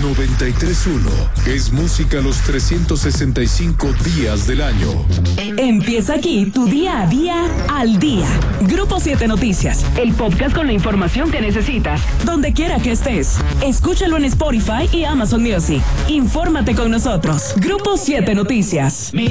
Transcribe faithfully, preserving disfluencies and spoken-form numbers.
noventa y tres punto uno es música los trescientos sesenta y cinco días del año. Empieza aquí tu día a día al día. Grupo siete Noticias, el podcast con la información que necesitas, donde quiera que estés. Escúchalo en Spotify y Amazon Music. Infórmate con nosotros. Grupo siete Noticias.